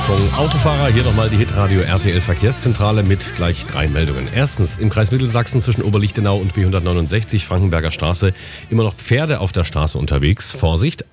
Achtung, Autofahrer, hier nochmal die Hitradio RTL Verkehrszentrale mit gleich 3 Meldungen. Erstens, im Kreis Mittelsachsen zwischen Oberlichtenau und B169 Frankenberger Straße immer noch Pferde auf der Straße unterwegs. Vorsicht!